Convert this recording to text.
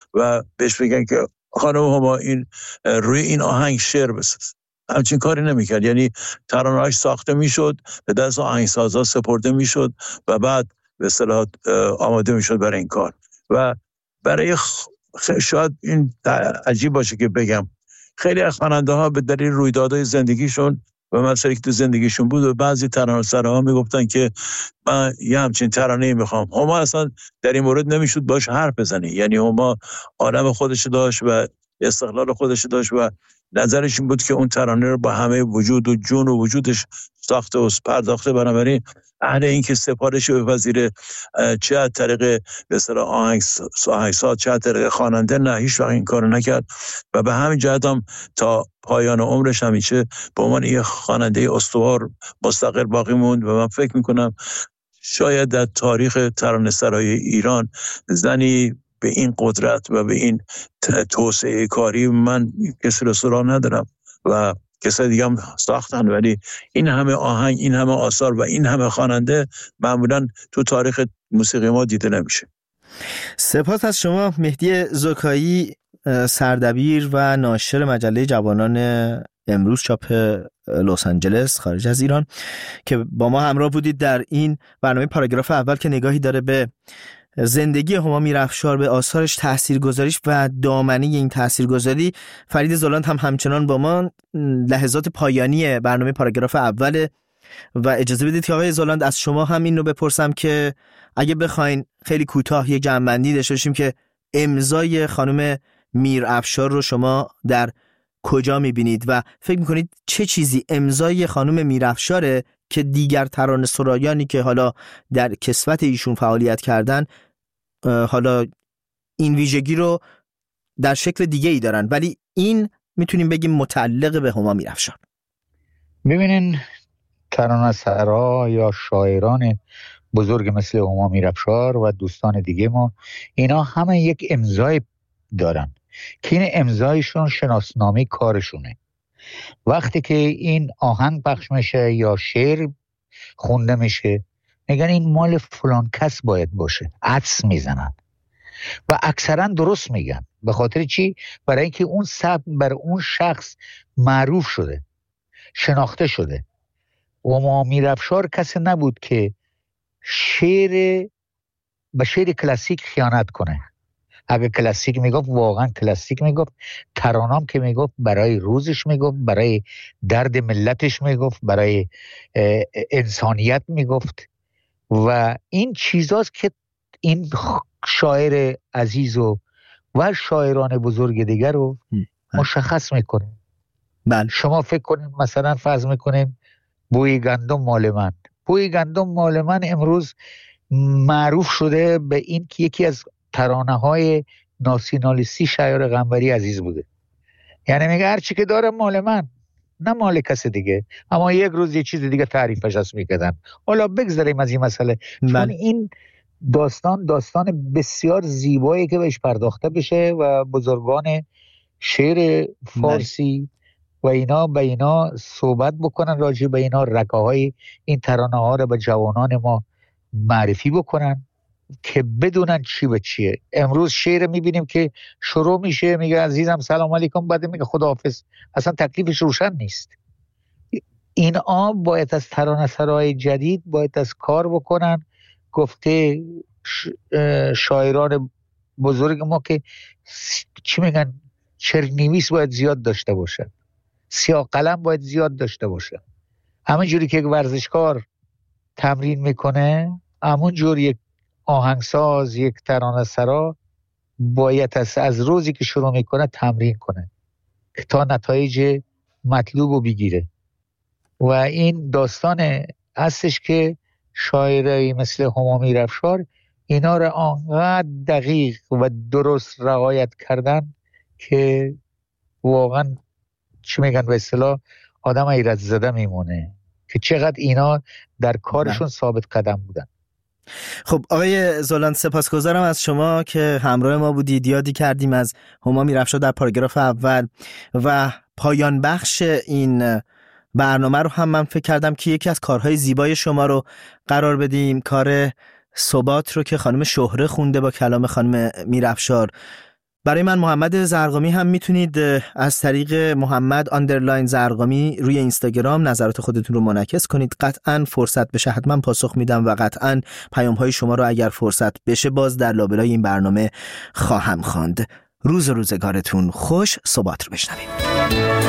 و بهش بگن که خانم هما این روی این آهنگ شعر بساز. همچین کاری نمیکرد. یعنی ترانه‌اش ساخته میشد، به دست آهنگسازا سپرده میشد و بعد به اصطلاح آماده میشد برای این کار. و برای شاید این عجیب باشه که بگم خیلی از خواننده ها به دلیل رویدادهای زندگیشون و مسائلی که تو زندگیشون بود و بعضی ترانه‌سراها میگفتن که من یه همچین ترانه‌ای میخوام. هما اصلا در این مورد نمیشد باش حرف بزنی. یعنی هما عالم خودش داشت و استقلال خودش داشت و نظرش این بود که اون ترانه رو با همه وجود و جون و وجودش ساخته و پرداخته. بنابراین اهل این که سفارش بپذیره، چه از طریق به اصطلاح آهنگساز چه از طریق خواننده، نه، هیچ وقت این کارو نکرد و به همین جهت هم تا پایان عمرش همیشه به عنوان یک خواننده استوار مستقل باقی موند. و من فکر میکنم شاید در تاریخ ترانه‌سرای ایران زنی به این قدرت و به این توسعه کاری من کسی رو سراغ ندارم و کسی دیگه هم ساختن، ولی این همه آهنگ، این همه آثار و این همه خواننده معمولا تو تاریخ موسیقی ما دیده نمیشه. سپاس از شما مهدی زکایی، سردبیر و ناشر مجله جوانان امروز چاپ لس آنجلس خارج از ایران که با ما همراه بودید در این برنامه پاراگراف اول که نگاهی داره به زندگی هما میرافشار، به آثارش، تاثیرگذاریش و دامنه این تاثیرگذاری. فرید زولاند هم همچنان با ما. لحظات پایانی برنامه پاراگراف اول و اجازه بدید که آقای زولاند از شما هم این رو بپرسم که اگه بخواین خیلی کوتاه یک جمع‌بندی داشته باشیم که امضای خانم میرافشار رو شما در کجا میبینید و فکر میکنید چه چیزی امضای خانم میرافشاره که دیگر ترانه‌سرایانی که حالا در کسوت ایشون فعالیت کردن حالا این ویژگی رو در شکل دیگه ای دارن، ولی این میتونیم بگیم متعلق به هما میرافشار. ببینین ترانه‌سرا یا شاعران بزرگ مثل هما میرافشار و دوستان دیگه ما، اینا همه یک امضای دارن که این امضایشون شناسنامه کارشونه. وقتی که این آهنگ پخش میشه یا شعر خونده میشه میگن این مال فلان کس باید باشه، عطس میزنن و اکثرا درست میگن. به خاطر چی؟ برای اینکه اون سبک بر اون شخص معروف شده، شناخته شده. هما میرافشار کسی نبود که به شعر کلاسیک خیانت کنه. اگه کلاسیک میگفت واقعا کلاسیک میگفت، ترانام که میگفت برای روزش میگفت، برای درد ملتش میگفت، برای انسانیت میگفت. و این چیزاست که این شاعر عزیز و شاعران بزرگ دیگر رو مشخص میکنه. بله. شما فکر کنید مثلا فرض میکنیم بوی گندم مال من. بوی گندم مال من امروز معروف شده به این که یکی از ترانه های ناسیونالیستی شاعر قنبری عزیز بوده. یعنی میگه هر چی که داره مال من، نه مال کس دیگه. اما یک روز یه چیز دیگه تعریفش هست میکردن. حالا بگذاریم از این مسئله، چون این داستان بسیار زیبایی که بهش پرداخته بشه و بزرگان شعر فارسی و اینا به اینا صحبت بکنن، راجع به اینا رکاهای این ترانه ها رو به جوانان ما معرفی بکنن که بدونن چی به چیه. امروز شعر میبینیم که شروع میشه میگه عزیزم سلام علیکم، بعد میگه خداحافظ. اصلا تکلیفش روشن نیست. اینا باید از ترانه‌سرای جدید باید از کار بکنن. گفته شاعران بزرگ ما که چی میگن، چرنویس باید زیاد داشته باشه، سیاه قلم باید زیاد داشته باشه. همون جوری که یک ورزشکار تمرین میکنه، همون جوری یک آهنگساز، یک ترانه‌سرا باید از روزی که شروع میکنه تمرین کنه تا نتایج مطلوب رو بگیره. و این داستان هستش که شاعری مثل هما میرافشار اینا رو آنقدر دقیق و درست رعایت کردن که واقعا چی میگن به اصطلاح آدم ایراد زده میمونه که چقدر اینا در کارشون ثابت قدم بودن. خب آقای زولاند، سپاسگزارم از شما که همراه ما بودید. یادی کردیم از هما میرافشار در پاراگراف اول و پایان بخش این برنامه رو هم من فکر کردم که یکی از کارهای زیبای شما رو قرار بدیم، کار ثبات رو که خانم شهره خونده با کلام خانم میرافشار. برای من محمد زرقامی هم میتونید از طریق محمد آندرلاین زرقامی روی اینستاگرام نظرات خودتون رو منعکس کنید. قطعاً فرصت بشه حتما پاسخ میدم و قطعاً پیام‌های شما رو اگر فرصت بشه باز در لابلای این برنامه خواهم خواند. روزگارتون خوش. صبحات رو بشنویم.